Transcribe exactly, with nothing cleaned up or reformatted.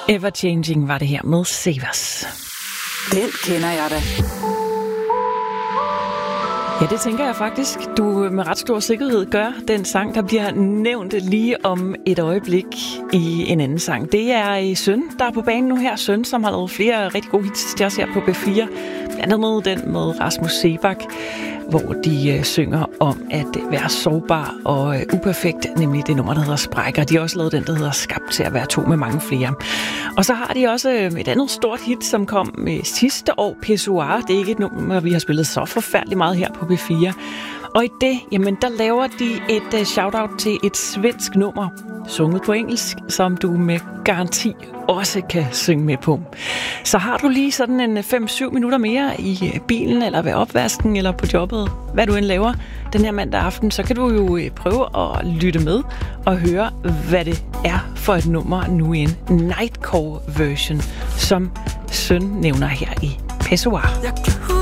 Ever Changing var det her med Severs. Den kender jeg da. Ja, det tænker jeg faktisk, du med ret stor sikkerhed gør. Den sang, der bliver nævnt lige om et øjeblik i en anden sang. Det er Søn, der er på banen nu her. Søn, som har lavet flere rigtig gode hits til os her på B fire. Blandt andet den med Rasmus Seebach, hvor de øh, synger om at være sårbar og øh, uperfekt, nemlig det nummer, der hedder Sprækker. De har også lavet den, der hedder Skabt til at være to med mange flere. Og så har de også øh, et andet stort hit, som kom øh, sidste år, Pissoir. Det er ikke et nummer, vi har spillet så forfærdeligt meget her på B fire. Og i det, jamen, der laver de et uh, shout-out til et svensk nummer, sunget på engelsk, som du med garanti også kan synge med på. Så har du lige sådan en fem syv minutter mere i bilen, eller ved opvasken, eller på jobbet, hvad du end laver den her mandag aften, så kan du jo prøve at lytte med og høre, hvad det er for et nummer nu i en Nightcore version, som Søn nævner her i Pissoir. Jeg